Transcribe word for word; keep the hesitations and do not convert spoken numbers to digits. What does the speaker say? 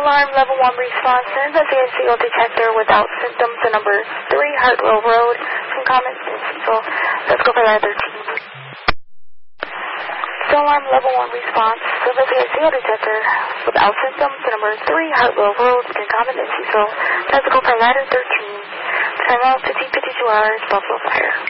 alarm level one response to investigate single detector without symptoms to number three Hartwell Road from comments in Cecil. Let's go for ladder thirteen. Star alarm level one response to investigate single detector without symptoms to number three Hartwell Road from comments in Cecil. Let's go for ladder thirteen. Time out fifteen fifty-two hours, Buffalo Fire.